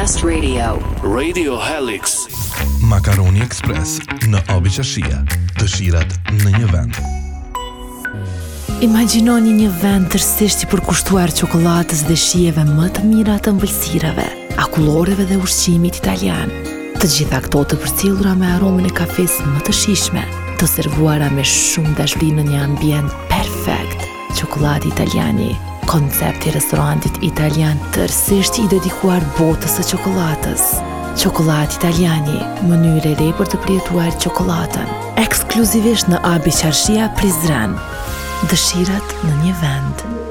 best radio. Radio Helix. Makaroni Express në Abi Qashia. Dëshirat në një vend. Imagjinoni një vend tërësisht i përkushtuar çokoladës dhe shijeve më të mira të ëmbëlsirave, akulloreve dhe ushqimit italian. Të gjitha këto të përcjellura me aromën e kafes më të shijshme, të servuara me shumë dashuri në një ambient perfekt. Çokoladë italiani, koncepti i restorantit italian tërësisht i dedikuar botës së çokoladës. Çokoladë italiani, mënyrë e re për të përjetuar çokoladën, ekskluzivisht në Abi Qashia Prizren. Dëshirat në një vend.